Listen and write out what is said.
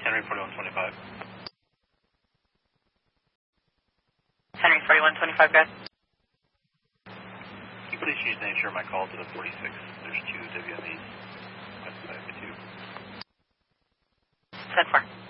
Henry 4125. Henry 4125, guys. Can you please change the nature of my call to the 46? There's two WMEs. West side of the two. 10-4.